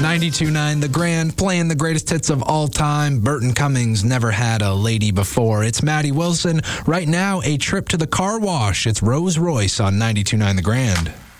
92.9 The Grand, playing the greatest hits of all time. Burton Cummings never had a lady before. It's Maddie Wilson. Right now, a trip to the car wash. It's Rose Royce on 92.9 The Grand.